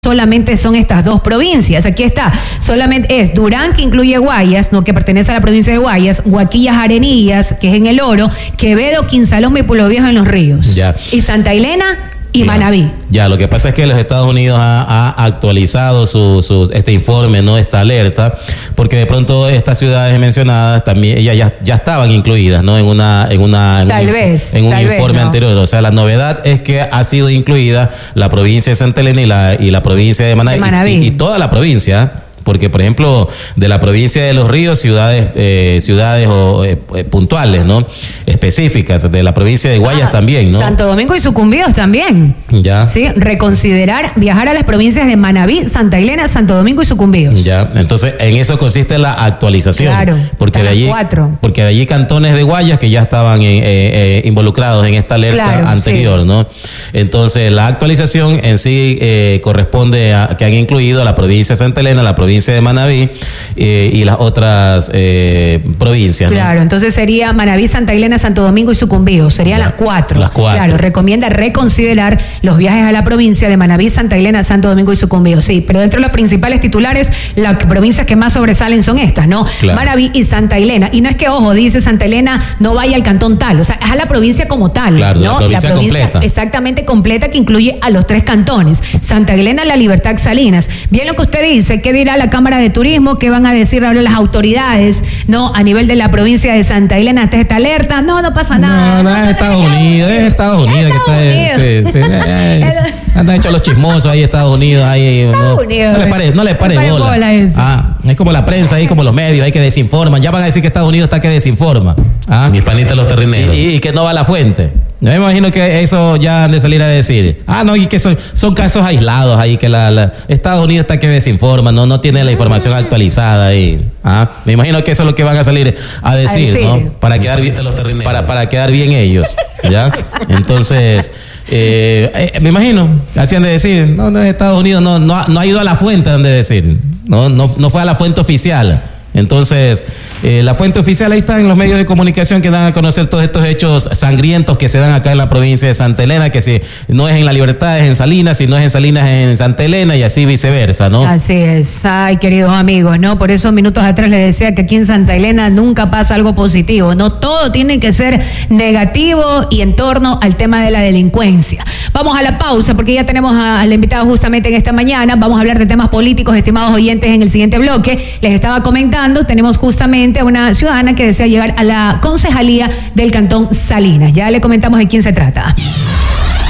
solamente son estas dos provincias. Aquí está, solamente es Durán, que incluye Guayas, no, que pertenece a la provincia de Guayas, Guaquillas, Arenillas, que es en El Oro, Quevedo, Quinsaloma y Pueblo Viejo en Los Ríos. Ya. Y Santa Elena y Manabí. Ya, lo que pasa es que los Estados Unidos ha actualizado este informe, no, esta alerta, porque de pronto estas ciudades mencionadas también ellas ya estaban incluidas, ¿no? En un informe anterior. O sea, la novedad es que ha sido incluida la provincia de Santa Elena y la provincia de Manabí. Y toda la provincia. Porque, por ejemplo, de la provincia de Los Ríos, ciudades puntuales, ¿no? Específicas. De la provincia de Guayas también, ¿no? Santo Domingo y Sucumbíos también. Ya. Sí, reconsiderar viajar a las provincias de Manabí, Santa Elena, Santo Domingo y Sucumbíos. Ya, entonces en eso consiste la actualización. Claro, porque de allí cantones de Guayas que ya estaban involucrados en esta alerta anterior, sí, ¿no? Entonces la actualización en sí corresponde a que han incluido a la provincia de Santa Elena, la provincia de Manabí y las otras provincias. Claro, ¿no? Entonces sería Manabí, Santa Elena, Santo Domingo y Sucumbíos. Serían las cuatro. Las cuatro. Claro, recomienda reconsiderar los viajes a la provincia de Manabí, Santa Elena, Santo Domingo y Sucumbíos. Sí, pero dentro de los principales titulares, las provincias que más sobresalen son estas, ¿no? Claro. Manabí y Santa Elena. Y no es que, ojo, dice Santa Elena, no vaya al cantón tal. O sea, es a la provincia como tal. Claro, ¿no? la provincia completa. Exactamente completa, que incluye a los tres cantones. Santa Elena, La Libertad, Salinas. Bien lo que usted dice, ¿qué dirá la Cámara de Turismo? ¿Qué van a decir ahora las autoridades, no, a nivel de la provincia de Santa Elena ante esta alerta? No pasa nada. No, es Estados Unidos, es Estados Unidos. Andan hechos los chismosos ahí, Estados Unidos. No les pare bola. Es como la prensa ahí, como los medios, hay que desinforman. Ya van a decir que Estados Unidos está que desinforma. Mis panitas los terreneros. Y que no va a la fuente. Yo me imagino que eso ya han de salir a decir. No, y que son casos aislados ahí, que Estados Unidos está que desinforma, no tiene la información actualizada ahí. Me imagino que eso es lo que van a salir a decir, ¿no? Para quedar bien los terreneros. Para quedar bien ellos, ¿ya? Entonces, me imagino, así han de decir, no, Estados Unidos no ha ido a la fuente, han de decir, no fue a la fuente oficial. Entonces, la fuente oficial ahí está en los medios de comunicación que dan a conocer todos estos hechos sangrientos que se dan acá en la provincia de Santa Elena, que si no es en La Libertad es en Salinas, si no es en Salinas es en Santa Elena y así viceversa, ¿no? Así es. Ay, queridos amigos, ¿no? Por eso minutos atrás les decía que aquí en Santa Elena nunca pasa algo positivo, ¿no? Todo tiene que ser negativo y en torno al tema de la delincuencia. Vamos a la pausa porque ya tenemos al invitado justamente en esta mañana. Vamos a hablar de temas políticos, estimados oyentes, en el siguiente bloque. Les estaba comentando, tenemos justamente a una ciudadana que desea llegar a la concejalía del Cantón Salinas. Ya le comentamos de quién se trata.